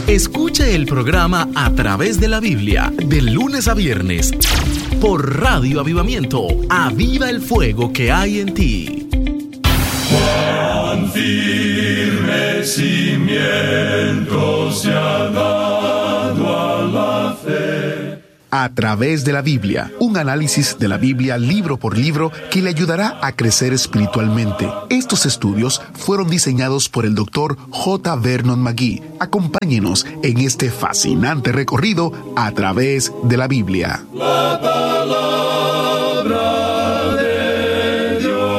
Escuche el programa A Través de la Biblia, de lunes a viernes, por Radio Avivamiento. Aviva el fuego que hay en ti. Cuán firme cimiento se ha dado a la fe. A Través de la Biblia, un análisis de la Biblia libro por libro que le ayudará a crecer espiritualmente. Estos estudios fueron diseñados por el Dr. J. Vernon McGee. Acompáñenos en este fascinante recorrido a través de la Biblia. La palabra de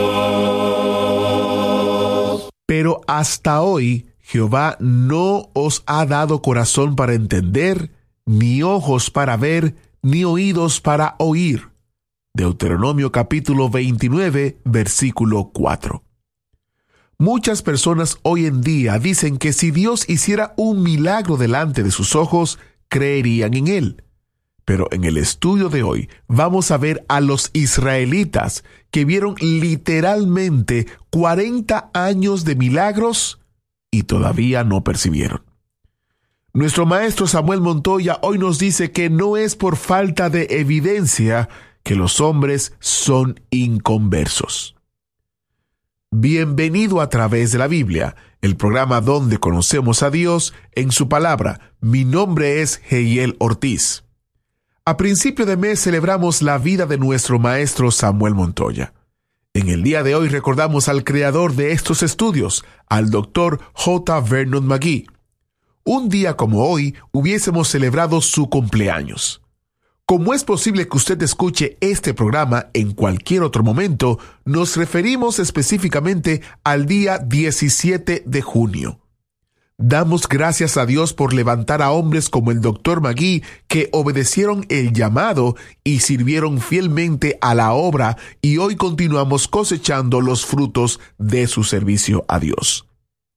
Dios. Pero hasta hoy, Jehová no os ha dado corazón para entender, ni ojos para ver, ni oídos para oír. Deuteronomio capítulo 29, versículo 4. Muchas personas hoy en día dicen que si Dios hiciera un milagro delante de sus ojos, creerían en él. Pero en el estudio de hoy vamos a ver a los israelitas que vieron literalmente 40 años de milagros y todavía no percibieron. Nuestro maestro Samuel Montoya hoy nos dice que no es por falta de evidencia que los hombres son inconversos. Bienvenido a Través de la Biblia, el programa donde conocemos a Dios en su palabra. Mi nombre es Heiel Ortiz. A principio de mes celebramos la vida de nuestro maestro Samuel Montoya. En el día de hoy recordamos al creador de estos estudios, al Dr. J. Vernon McGee. Un día como hoy hubiésemos celebrado su cumpleaños. Como es posible que usted escuche este programa en cualquier otro momento, nos referimos específicamente al día 17 de junio. Damos gracias a Dios por levantar a hombres como el Dr. McGee que obedecieron el llamado y sirvieron fielmente a la obra, y hoy continuamos cosechando los frutos de su servicio a Dios.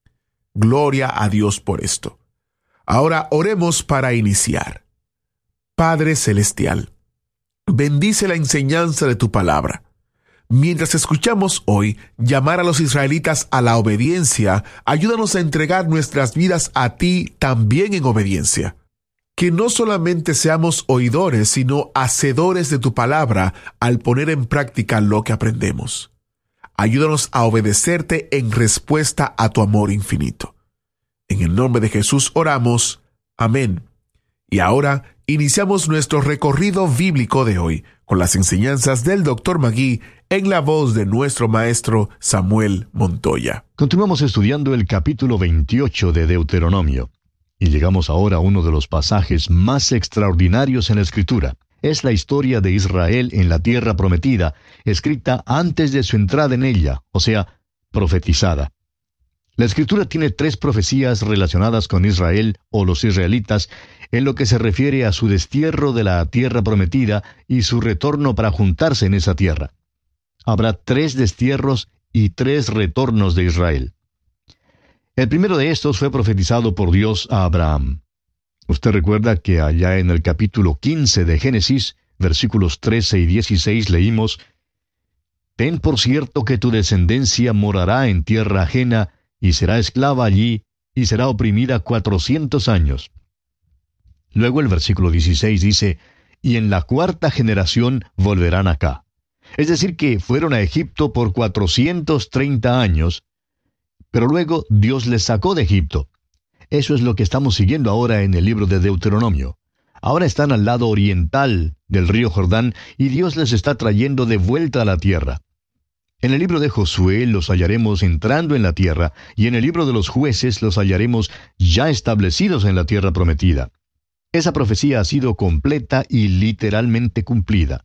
Gloria a Dios por esto. Ahora oremos para iniciar. Padre Celestial, bendice la enseñanza de tu palabra. Mientras escuchamos hoy llamar a los israelitas a la obediencia, ayúdanos a entregar nuestras vidas a ti también en obediencia. Que no solamente seamos oidores, sino hacedores de tu palabra al poner en práctica lo que aprendemos. Ayúdanos a obedecerte en respuesta a tu amor infinito. En el nombre de Jesús oramos. Amén. Y ahora iniciamos nuestro recorrido bíblico de hoy con las enseñanzas del Dr. McGee en la voz de nuestro maestro Samuel Montoya. Continuamos estudiando el capítulo 28 de Deuteronomio. Y llegamos ahora a uno de los pasajes más extraordinarios en la Escritura. Es la historia de Israel en la tierra prometida, escrita antes de su entrada en ella, o sea, profetizada. La Escritura tiene 3 profecías relacionadas con Israel o los israelitas en lo que se refiere a su destierro de la tierra prometida y su retorno para juntarse en esa tierra. Habrá 3 destierros y 3 retornos de Israel. El primero de estos fue profetizado por Dios a Abraham. Usted recuerda que allá en el capítulo 15 de Génesis, versículos 13 y 16 leímos: «Ten por cierto que tu descendencia morará en tierra ajena, y será esclava allí, y será oprimida 400 años. Luego el versículo 16 dice: «Y en la 4ª generación volverán acá». Es decir, que fueron a Egipto por 430 años, pero luego Dios les sacó de Egipto. Eso es lo que estamos siguiendo ahora en el libro de Deuteronomio. Ahora están al lado oriental del río Jordán, y Dios les está trayendo de vuelta a la tierra. En el libro de Josué los hallaremos entrando en la tierra, y en el libro de los jueces los hallaremos ya establecidos en la tierra prometida. Esa profecía ha sido completa y literalmente cumplida.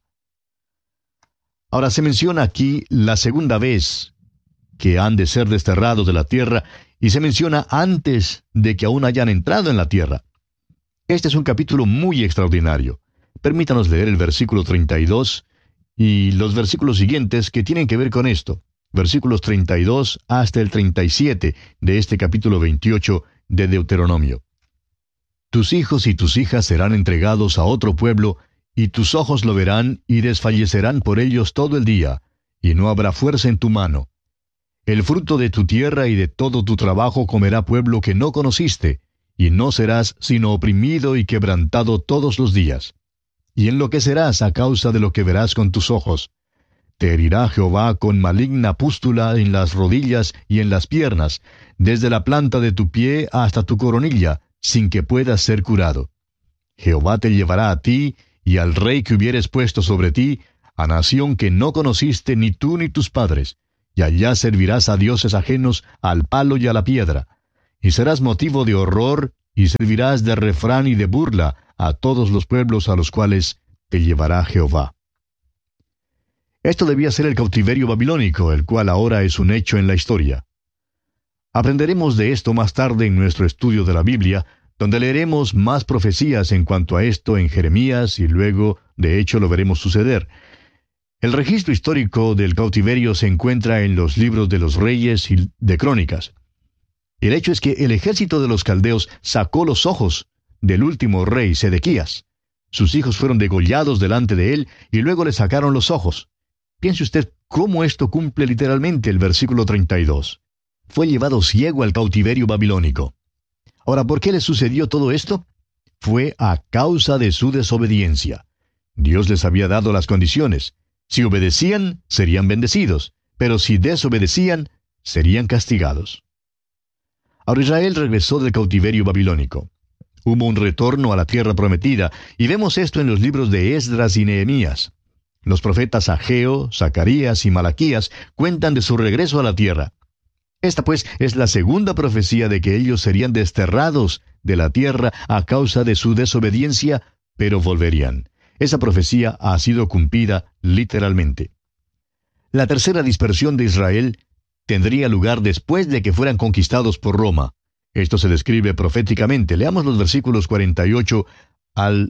Ahora se menciona aquí la segunda vez que han de ser desterrados de la tierra, y se menciona antes de que aún hayan entrado en la tierra. Este es un capítulo muy extraordinario. Permítanos leer el versículo 32 y los versículos siguientes que tienen que ver con esto. Versículos 32 hasta el 37 de este capítulo 28 de Deuteronomio. Tus hijos y tus hijas serán entregados a otro pueblo, y tus ojos lo verán y desfallecerán por ellos todo el día, y no habrá fuerza en tu mano. El fruto de tu tierra y de todo tu trabajo comerá pueblo que no conociste, y no serás sino oprimido y quebrantado todos los días. Y enloquecerás a causa de lo que verás con tus ojos. Te herirá Jehová con maligna pústula en las rodillas y en las piernas, desde la planta de tu pie hasta tu coronilla, sin que puedas ser curado. Jehová te llevará a ti, y al rey que hubieres puesto sobre ti, a nación que no conociste ni tú ni tus padres, y allá servirás a dioses ajenos, al palo y a la piedra, y serás motivo de horror, y servirás de refrán y de burla a todos los pueblos a los cuales te llevará Jehová. Esto debía ser el cautiverio babilónico, el cual ahora es un hecho en la historia. Aprenderemos de esto más tarde en nuestro estudio de la Biblia, donde leeremos más profecías en cuanto a esto en Jeremías, y luego, de hecho, lo veremos suceder. El registro histórico del cautiverio se encuentra en los libros de los reyes y de crónicas. El hecho es que el ejército de los caldeos sacó los ojos del último rey Sedequías. Sus hijos fueron degollados delante de él, y luego le sacaron los ojos. Piense usted cómo esto cumple literalmente el versículo 32. Fue llevado ciego al cautiverio babilónico. Ahora, ¿por qué le sucedió todo esto? Fue a causa de su desobediencia. Dios les había dado las condiciones. Si obedecían, serían bendecidos, pero si desobedecían, serían castigados. Ahora Israel regresó del cautiverio babilónico. Hubo un retorno a la tierra prometida, y vemos esto en los libros de Esdras y Nehemías. Los profetas Ageo, Zacarías y Malaquías cuentan de su regreso a la tierra. Esta pues es la segunda profecía de que ellos serían desterrados de la tierra a causa de su desobediencia, pero volverían. Esa profecía ha sido cumplida literalmente. La tercera dispersión de Israel tendría lugar después de que fueran conquistados por Roma. Esto se describe proféticamente. Leamos los versículos 48 al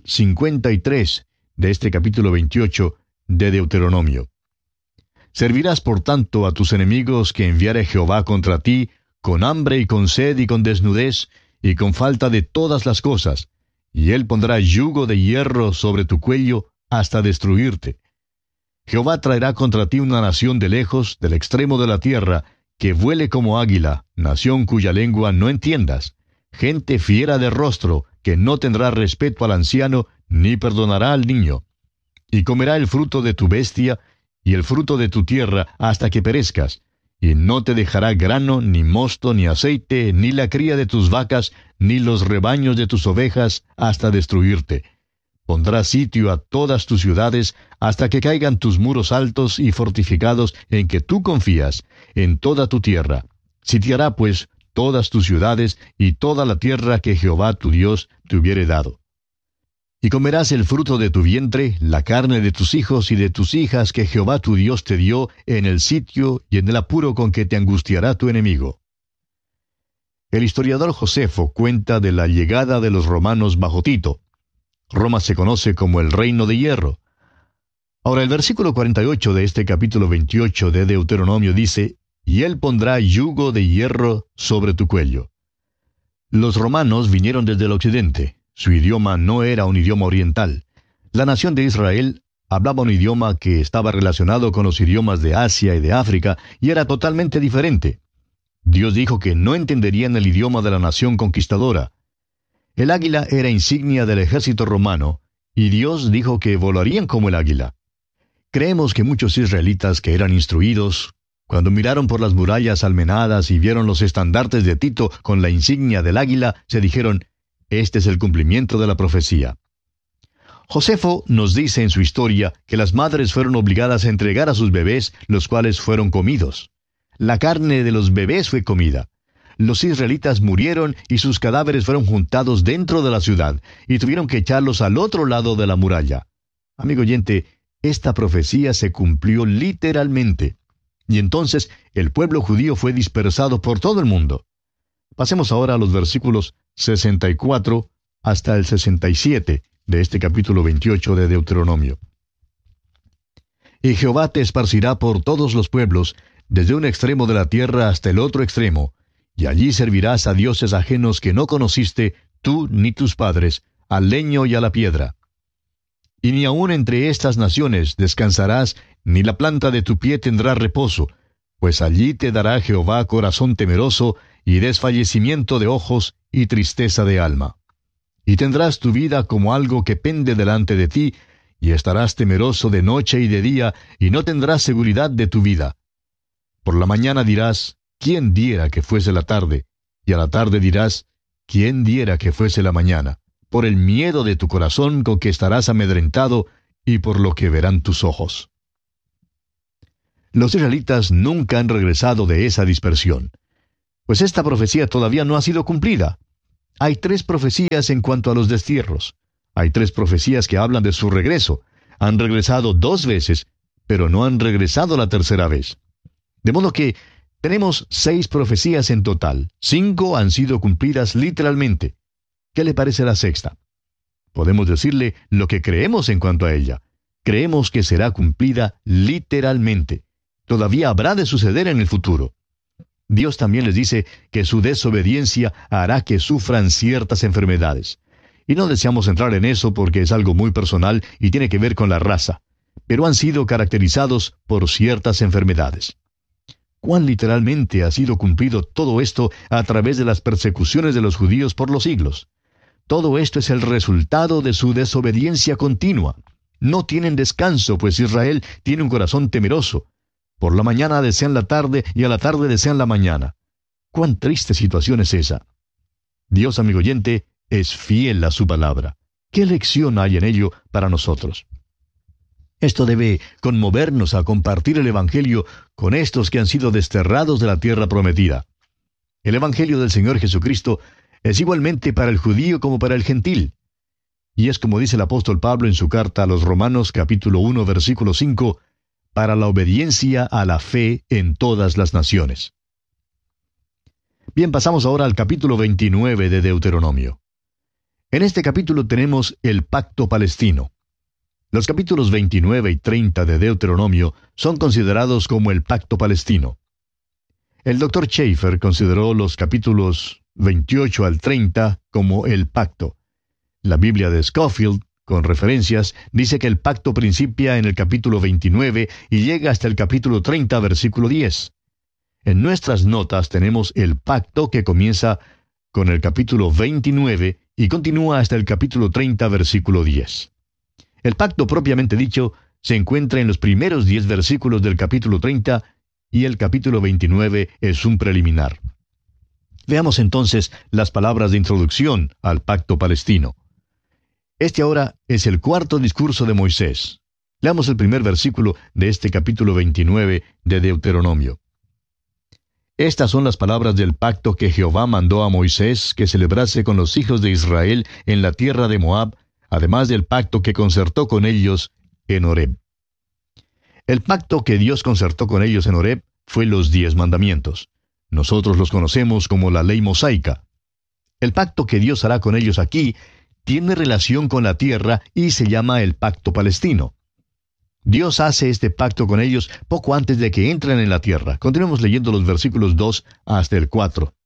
53 de este capítulo 28 de Deuteronomio. Servirás por tanto a tus enemigos que enviare Jehová contra ti, con hambre y con sed y con desnudez, y con falta de todas las cosas, y él pondrá yugo de hierro sobre tu cuello hasta destruirte. Jehová traerá contra ti una nación de lejos, del extremo de la tierra, que vuele como águila, nación cuya lengua no entiendas, gente fiera de rostro, que no tendrá respeto al anciano, ni perdonará al niño. Y comerá el fruto de tu bestia, y el fruto de tu tierra, hasta que perezcas, y no te dejará grano, ni mosto, ni aceite, ni la cría de tus vacas, ni los rebaños de tus ovejas, hasta destruirte. Pondrá sitio a todas tus ciudades, hasta que caigan tus muros altos y fortificados en que tú confías, en toda tu tierra. Sitiará pues todas tus ciudades y toda la tierra que Jehová tu Dios te hubiere dado. Y comerás el fruto de tu vientre, la carne de tus hijos y de tus hijas que Jehová tu Dios te dio en el sitio y en el apuro con que te angustiará tu enemigo. El historiador Josefo cuenta de la llegada de los romanos bajo Tito. Roma se conoce como el Reino de Hierro. Ahora el versículo 48 de este capítulo 28 de Deuteronomio dice, «Y él pondrá yugo de hierro sobre tu cuello». Los romanos vinieron desde el occidente. Su idioma no era un idioma oriental. La nación de Israel hablaba un idioma que estaba relacionado con los idiomas de Asia y de África, y era totalmente diferente. Dios dijo que no entenderían el idioma de la nación conquistadora. El águila era insignia del ejército romano, y Dios dijo que volarían como el águila. Creemos que muchos israelitas que eran instruidos, cuando miraron por las murallas almenadas y vieron los estandartes de Tito con la insignia del águila, se dijeron, «Este es el cumplimiento de la profecía». Josefo nos dice en su historia que las madres fueron obligadas a entregar a sus bebés, los cuales fueron comidos. La carne de los bebés fue comida. Los israelitas murieron y sus cadáveres fueron juntados dentro de la ciudad, y tuvieron que echarlos al otro lado de la muralla. Amigo oyente, esta profecía se cumplió literalmente. Y entonces el pueblo judío fue dispersado por todo el mundo. Pasemos ahora a los versículos 64 hasta el 67 de este capítulo 28 de Deuteronomio. «Y Jehová te esparcirá por todos los pueblos, desde un extremo de la tierra hasta el otro extremo, y allí servirás a dioses ajenos que no conociste, tú ni tus padres, al leño y a la piedra. Y ni aun entre estas naciones descansarás, ni la planta de tu pie tendrá reposo, pues allí te dará Jehová corazón temeroso, y desfallecimiento de ojos, y tristeza de alma. Y tendrás tu vida como algo que pende delante de ti, y estarás temeroso de noche y de día, y no tendrás seguridad de tu vida. Por la mañana dirás, ¿quién diera que fuese la tarde? Y a la tarde dirás, ¿quién diera que fuese la mañana? Por el miedo de tu corazón con que estarás amedrentado, y por lo que verán tus ojos. Los israelitas nunca han regresado de esa dispersión, pues esta profecía todavía no ha sido cumplida. Hay 3 profecías en cuanto a los destierros. Hay 3 profecías que hablan de su regreso. Han regresado 2 veces, pero no han regresado la tercera vez. De modo que tenemos 6 profecías en total. 5 han sido cumplidas literalmente. ¿Qué le parece la sexta? Podemos decirle lo que creemos en cuanto a ella. Creemos que será cumplida literalmente. Todavía habrá de suceder en el futuro. Dios también les dice que su desobediencia hará que sufran ciertas enfermedades. Y no deseamos entrar en eso porque es algo muy personal y tiene que ver con la raza, pero han sido caracterizados por ciertas enfermedades. ¿Cuán literalmente ha sido cumplido todo esto a través de las persecuciones de los judíos por los siglos? Todo esto es el resultado de su desobediencia continua. No tienen descanso, pues Israel tiene un corazón temeroso. Por la mañana desean la tarde y a la tarde desean la mañana. ¡Cuán triste situación es esa! Dios, amigo oyente, es fiel a su palabra. ¿Qué lección hay en ello para nosotros? Esto debe conmovernos a compartir el Evangelio con estos que han sido desterrados de la tierra prometida. El Evangelio del Señor Jesucristo es igualmente para el judío como para el gentil. Y es como dice el apóstol Pablo en su carta a los Romanos capítulo 1 versículo 5, para la obediencia a la fe en todas las naciones. Bien, pasamos ahora al capítulo 29 de Deuteronomio. En este capítulo tenemos el pacto palestino. Los capítulos 29 y 30 de Deuteronomio son considerados como el pacto palestino. El Dr. Schaeffer consideró los capítulos 28 al 30 como el pacto. La Biblia de Scofield, con referencias, dice que el pacto principia en el capítulo 29 y llega hasta el capítulo 30, versículo 10. En nuestras notas tenemos el pacto que comienza con el capítulo 29 y continúa hasta el capítulo 30, versículo 10. El pacto propiamente dicho se encuentra en los primeros 10 versículos del capítulo 30 y el capítulo 29 es un preliminar. Veamos entonces las palabras de introducción al pacto palestino. Este ahora es el 4º discurso de Moisés. Leamos el primer versículo de este capítulo 29 de Deuteronomio. Estas son las palabras del pacto que Jehová mandó a Moisés que celebrase con los hijos de Israel en la tierra de Moab, además del pacto que concertó con ellos en Horeb. El pacto que Dios concertó con ellos en Horeb fue los 10 mandamientos. Nosotros los conocemos como la ley mosaica. El pacto que Dios hará con ellos aquí tiene relación con la tierra y se llama el pacto palestino. Dios hace este pacto con ellos poco antes de que entren en la tierra. Continuemos leyendo los versículos 2 hasta el 4.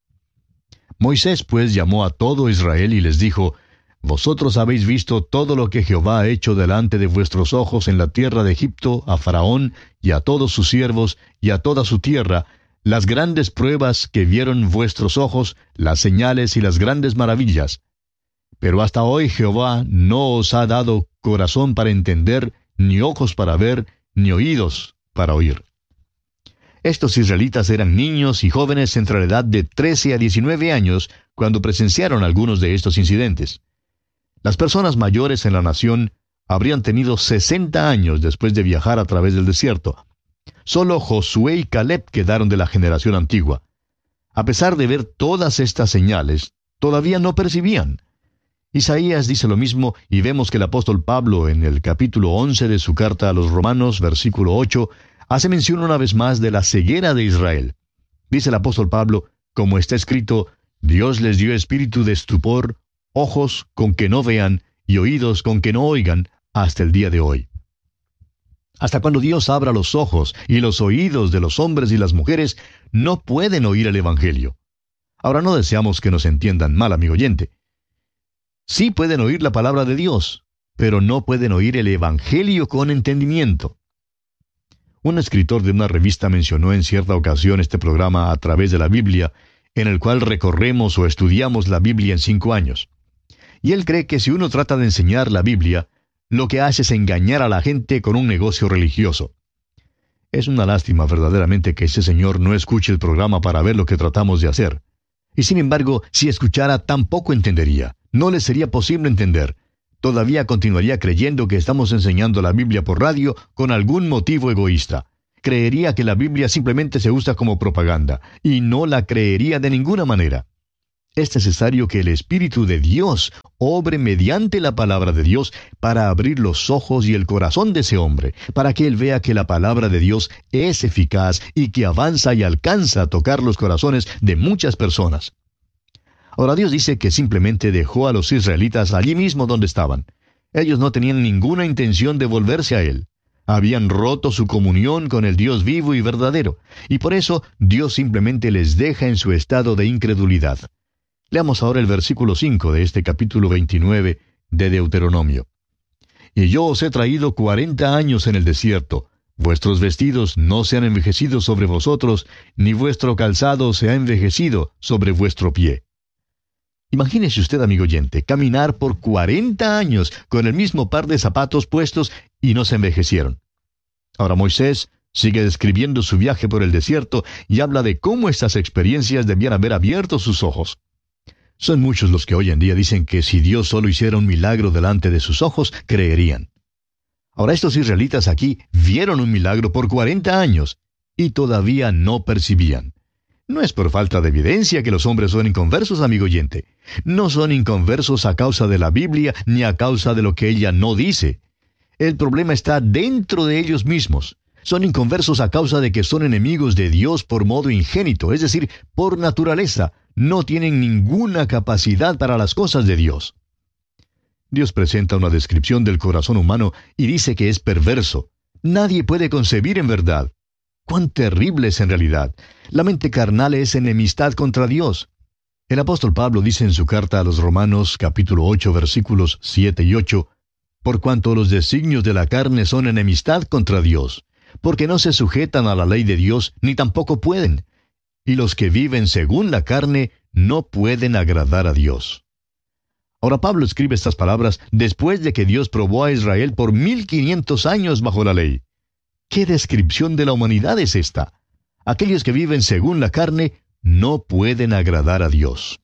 Moisés pues llamó a todo Israel y les dijo: Vosotros habéis visto todo lo que Jehová ha hecho delante de vuestros ojos en la tierra de Egipto, a Faraón y a todos sus siervos y a toda su tierra, las grandes pruebas que vieron vuestros ojos, las señales y las grandes maravillas. Pero hasta hoy Jehová no os ha dado corazón para entender, ni ojos para ver, ni oídos para oír. Estos israelitas eran niños y jóvenes entre la edad de 13 a 19 años cuando presenciaron algunos de estos incidentes. Las personas mayores en la nación habrían tenido 60 años después de viajar a través del desierto. Solo Josué y Caleb quedaron de la generación antigua. A pesar de ver todas estas señales, todavía no percibían. Isaías dice lo mismo y vemos que el apóstol Pablo en el capítulo 11 de su carta a los Romanos, versículo 8, hace mención una vez más de la ceguera de Israel. Dice el apóstol Pablo, como está escrito, Dios les dio espíritu de estupor, ojos con que no vean y oídos con que no oigan hasta el día de hoy. Hasta cuando Dios abra los ojos y los oídos de los hombres y las mujeres, no pueden oír el Evangelio. Ahora no deseamos que nos entiendan mal, amigo oyente. Sí pueden oír la palabra de Dios, pero no pueden oír el Evangelio con entendimiento. Un escritor de una revista mencionó en cierta ocasión este programa a través de la Biblia, en el cual recorremos o estudiamos la Biblia en 5 años. Y él cree que si uno trata de enseñar la Biblia, lo que hace es engañar a la gente con un negocio religioso. Es una lástima verdaderamente que ese señor no escuche el programa para ver lo que tratamos de hacer. Y sin embargo, si escuchara, tampoco entendería. No le sería posible entender. Todavía continuaría creyendo que estamos enseñando la Biblia por radio con algún motivo egoísta. Creería que la Biblia simplemente se usa como propaganda, y no la creería de ninguna manera. Es necesario que el Espíritu de Dios obre mediante la palabra de Dios para abrir los ojos y el corazón de ese hombre, para que él vea que la palabra de Dios es eficaz y que avanza y alcanza a tocar los corazones de muchas personas. Ahora Dios dice que simplemente dejó a los israelitas allí mismo donde estaban. Ellos no tenían ninguna intención de volverse a Él. Habían roto su comunión con el Dios vivo y verdadero, y por eso Dios simplemente les deja en su estado de incredulidad. Leamos ahora el versículo 5 de este capítulo 29 de Deuteronomio. Y yo os he traído 40 años en el desierto. Vuestros vestidos no se han envejecido sobre vosotros, ni vuestro calzado se ha envejecido sobre vuestro pie. Imagínese usted, amigo oyente, caminar por 40 años con el mismo par de zapatos puestos y no se envejecieron. Ahora Moisés sigue describiendo su viaje por el desierto y habla de cómo estas experiencias debían haber abierto sus ojos. Son muchos los que hoy en día dicen que si Dios solo hiciera un milagro delante de sus ojos, creerían. Ahora estos israelitas aquí vieron un milagro por 40 años y todavía no percibían. No es por falta de evidencia que los hombres son inconversos, amigo oyente. No son inconversos a causa de la Biblia ni a causa de lo que ella no dice. El problema está dentro de ellos mismos. Son inconversos a causa de que son enemigos de Dios por modo ingénito, es decir, por naturaleza. No tienen ninguna capacidad para las cosas de Dios. Dios presenta una descripción del corazón humano y dice que es perverso. Nadie puede concebir en verdad. ¡Cuán terrible es en realidad! La mente carnal es enemistad contra Dios. El apóstol Pablo dice en su carta a los Romanos, capítulo 8, versículos 7 y 8, «Por cuanto los designios de la carne son enemistad contra Dios, porque no se sujetan a la ley de Dios, ni tampoco pueden. Y los que viven según la carne no pueden agradar a Dios». Ahora Pablo escribe estas palabras después de que Dios probó a Israel por 1500 años bajo la ley. ¿Qué descripción de la humanidad es esta? Aquellos que viven según la carne no pueden agradar a Dios.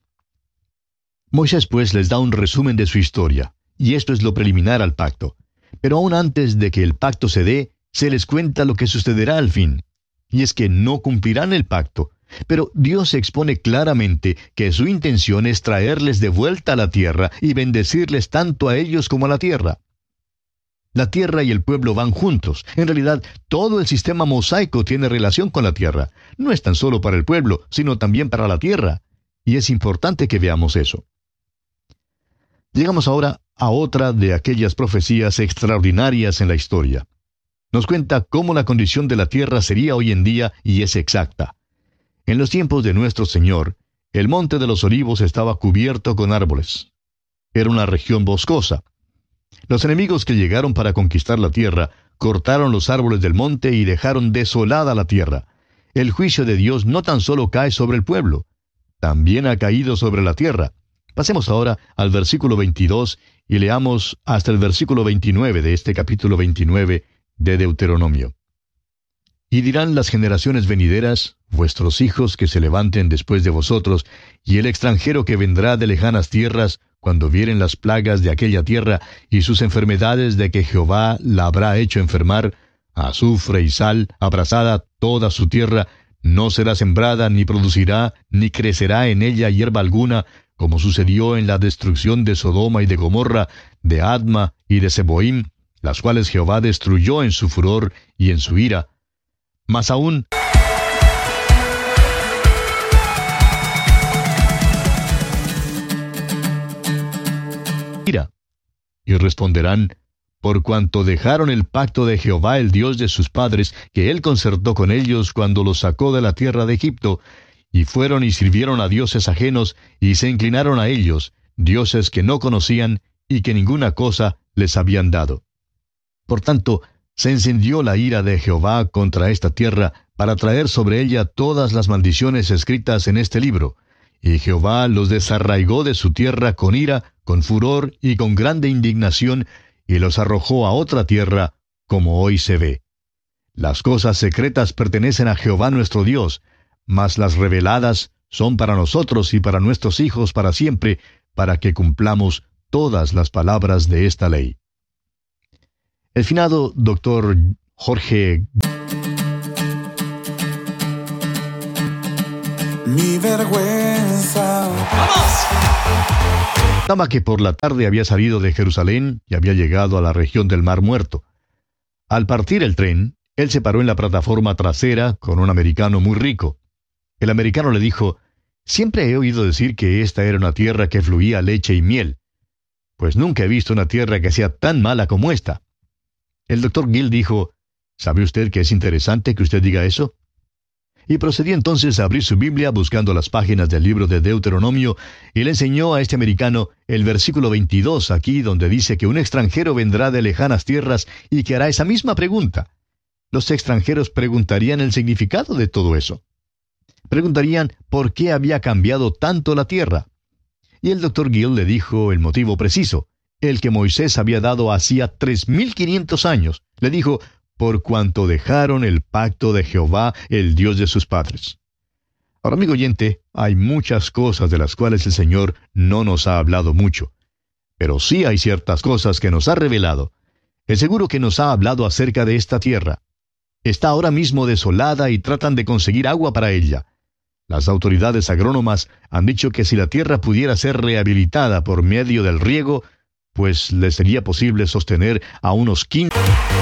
Moisés pues les da un resumen de su historia, y esto es lo preliminar al pacto. Pero aún antes de que el pacto se dé, se les cuenta lo que sucederá al fin. Y es que no cumplirán el pacto. Pero Dios expone claramente que su intención es traerles de vuelta a la tierra y bendecirles tanto a ellos como a la tierra. La tierra y el pueblo van juntos. En realidad, todo el sistema mosaico tiene relación con la tierra. No es tan solo para el pueblo, sino también para la tierra. Y es importante que veamos eso. Llegamos ahora a otra de aquellas profecías extraordinarias en la historia. Nos cuenta cómo la condición de la tierra sería hoy en día y es exacta. En los tiempos de nuestro Señor, el monte de los Olivos estaba cubierto con árboles. Era una región boscosa. Los enemigos que llegaron para conquistar la tierra cortaron los árboles del monte y dejaron desolada la tierra. El juicio de Dios no tan solo cae sobre el pueblo, también ha caído sobre la tierra. Pasemos ahora al versículo 22 y leamos hasta el versículo 29 de este capítulo 29 de Deuteronomio. Y dirán las generaciones venideras, vuestros hijos que se levanten después de vosotros, y el extranjero que vendrá de lejanas tierras, cuando vieren las plagas de aquella tierra y sus enfermedades de que Jehová la habrá hecho enfermar, azufre y sal, abrasada toda su tierra, no será sembrada, ni producirá, ni crecerá en ella hierba alguna, como sucedió en la destrucción de Sodoma y de Gomorra, de Adma y de Seboim, las cuales Jehová destruyó en su furor y en su ira. Mas aún y responderán, por cuanto dejaron el pacto de Jehová el Dios de sus padres, que él concertó con ellos cuando los sacó de la tierra de Egipto, y fueron y sirvieron a dioses ajenos, y se inclinaron a ellos, dioses que no conocían, y que ninguna cosa les habían dado. Por tanto, se encendió la ira de Jehová contra esta tierra, para traer sobre ella todas las maldiciones escritas en este libro, Y Jehová los desarraigó de su tierra con ira, con furor y con grande indignación, y los arrojó a otra tierra, como hoy se ve. Las cosas secretas pertenecen a Jehová nuestro Dios, mas las reveladas son para nosotros y para nuestros hijos para siempre, para que cumplamos todas las palabras de esta ley. El finado Dr. Jorge Mi vergüenza. contaba que por la tarde había salido de Jerusalén y había llegado a la región del Mar Muerto. Al partir el tren, él se paró en la plataforma trasera con un americano muy rico. El americano le dijo: «Siempre he oído decir que esta era una tierra que fluía leche y miel. Pues nunca he visto una tierra que sea tan mala como esta». El doctor Gill dijo: «¿Sabe usted que es interesante que usted diga eso?». Y procedió entonces a abrir su Biblia buscando las páginas del libro de Deuteronomio y le enseñó a este americano el versículo 22 aquí, donde dice que un extranjero vendrá de lejanas tierras y que hará esa misma pregunta. Los extranjeros preguntarían el significado de todo eso. Preguntarían por qué había cambiado tanto la tierra. Y el doctor Gill le dijo el motivo preciso, el que Moisés había dado hacía 3,500 años. Le dijo: «Por cuanto dejaron el pacto de Jehová, el Dios de sus padres». Ahora, amigo oyente, hay muchas cosas de las cuales el Señor no nos ha hablado mucho. Pero sí hay ciertas cosas que nos ha revelado. Es seguro que nos ha hablado acerca de esta tierra. Está ahora mismo desolada y tratan de conseguir agua para ella. Las autoridades agrónomas han dicho que si la tierra pudiera ser rehabilitada por medio del riego, pues le sería posible sostener a unos 15...